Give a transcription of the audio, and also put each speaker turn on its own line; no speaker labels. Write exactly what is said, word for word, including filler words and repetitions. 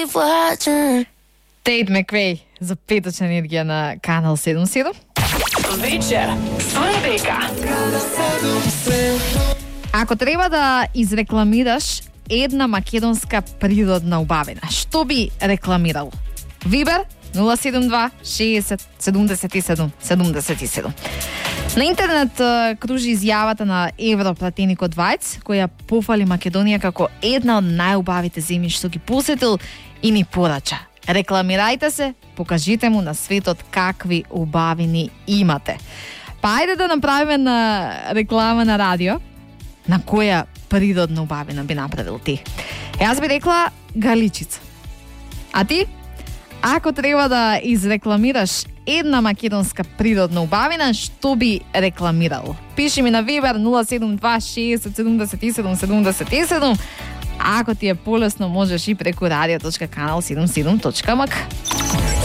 Тейт Маквей за петочна енергија на Канал седум седум.
Вечер со Ребека.
Ако треба да изрекламираш една македонска природна убавина, што би рекламирал? Вибер нула седум два шесет седумдесет и седум седумдесет и седум. На интернет кружи изјавата на европратеникот Вајц, која пофали Македонија како една од најубавите земји што ги посетил и ни порача: рекламирајте се, покажите му на светот какви убавини имате. Па ајде да направиме на реклама на радио. На која природна убавина би направил ти? Јас би рекла Галичица. А ти? Ако треба да изрекламираш една македонска природна убавина, што би рекламирал? Пиши ми на Вибер нула седум два шесет седумдесет и седум седумдесет и седум. Ако ти е полесно, можеш и преку радио точка канал седум седум точка ем ка.